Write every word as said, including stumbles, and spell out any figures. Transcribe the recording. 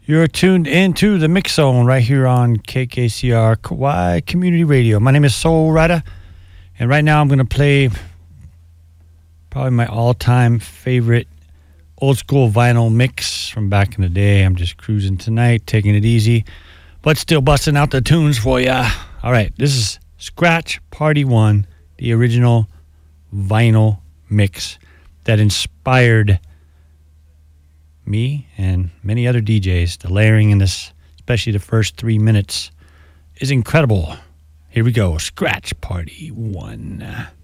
You're tuned into the Mix Zone right here on K K C R Kauai Community Radio. My name is Soul Rider, and right now I'm going to play probably my all-time favorite old school vinyl mix from back in the day. I'm just cruising tonight, taking it easy, but still busting out the tunes for ya. All right, this is Scratch Party One, the original vinyl mix that inspired me and many other D Js. The layering in this, especially the first three minutes, is incredible. Here we go, Scratch Party One.